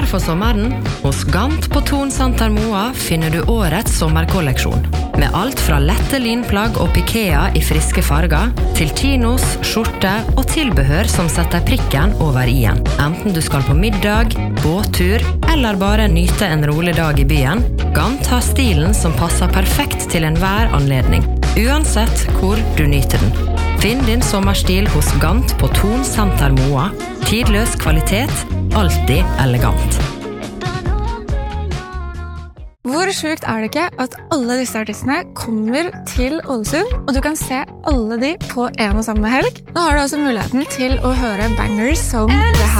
for sommeren? Hos Gant på Thon Santer Moa finner du årets sommerkolleksjon. Med alt fra lette linplagg og pikea i friske farger, til chinos, skjorte og tilbehør som setter prikken over i-en. Enten du skal på middag, båttur, eller bare nyte en rolig dag i byen, Gant har stilen som passer perfekt til enhver anledning, uansett hvor du nyter den. Finn din sommerstil hos Gant på Thon Santer Moa. Tidløs kvalitet, alltid elegant. Hvor sjukt det ikke at alle disse artistene kommer til Ålesund, og du kan se alle de på en og samme helg? Nå har du også muligheten til å høre bangers som det her.